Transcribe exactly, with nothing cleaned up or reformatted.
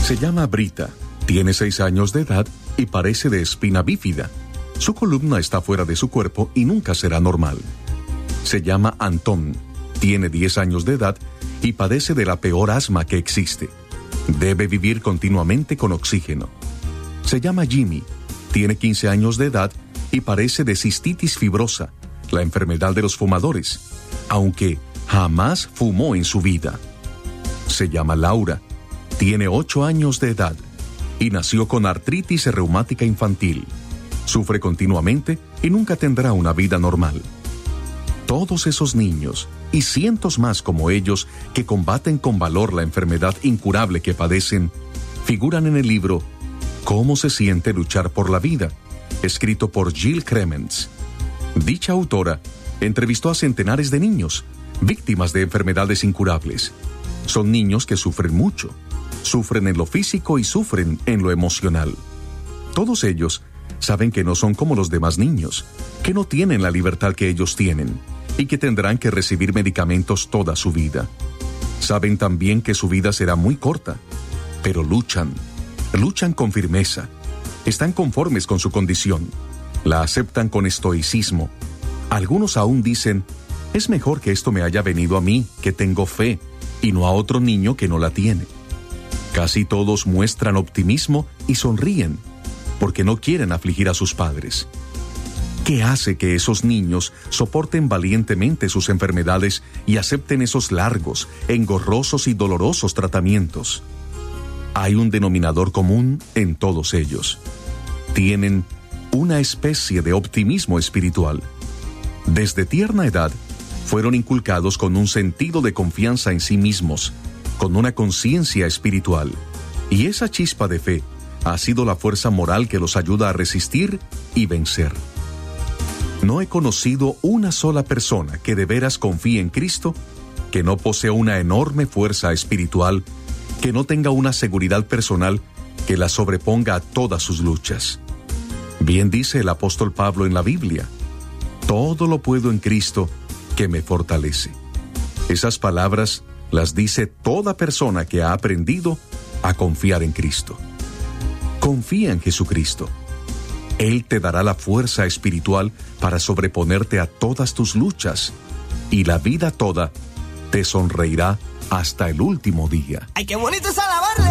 Se llama Brita, tiene seis años de edad y parece de espina bífida. Su columna está fuera de su cuerpo y nunca será normal. Se llama Antón, tiene diez años de edad y padece de la peor asma que existe. Debe vivir continuamente con oxígeno. Se llama Jimmy, tiene quince años de edad y padece de cistitis fibrosa, la enfermedad de los fumadores, aunque jamás fumó en su vida. Se llama Laura, tiene ocho años de edad y nació con artritis reumática infantil. Sufre continuamente y nunca tendrá una vida normal. Todos esos niños y cientos más como ellos que combaten con valor la enfermedad incurable que padecen, figuran en el libro ¿Cómo se siente luchar por la vida?, escrito por Jill Clements. Dicha autora entrevistó a centenares de niños, víctimas de enfermedades incurables. Son niños que sufren mucho, sufren en lo físico y sufren en lo emocional. Todos ellos saben que no son como los demás niños, que no tienen la libertad que ellos tienen y que tendrán que recibir medicamentos toda su vida. Saben también que su vida será muy corta, pero luchan, luchan con firmeza, están conformes con su condición, la aceptan con estoicismo. Algunos aún dicen, es mejor que esto me haya venido a mí, que tengo fe, y no a otro niño que no la tiene. Casi todos muestran optimismo y sonríen, porque no quieren afligir a sus padres. ¿Qué hace que esos niños soporten valientemente sus enfermedades y acepten esos largos, engorrosos y dolorosos tratamientos? Hay un denominador común en todos ellos. Tienen una especie de optimismo espiritual. Desde tierna edad, fueron inculcados con un sentido de confianza en sí mismos, con una conciencia espiritual, y esa chispa de fe ha sido la fuerza moral que los ayuda a resistir y vencer. No he conocido una sola persona que de veras confíe en Cristo, que no posea una enorme fuerza espiritual, que no tenga una seguridad personal que la sobreponga a todas sus luchas. Bien dice el apóstol Pablo en la Biblia, todo lo puedo en Cristo que me fortalece. Esas palabras las dice toda persona que ha aprendido a confiar en Cristo. Confía en Jesucristo. Él te dará la fuerza espiritual para sobreponerte a todas tus luchas, y la vida toda te sonreirá hasta el último día. ¡Ay, qué bonito es alabarle!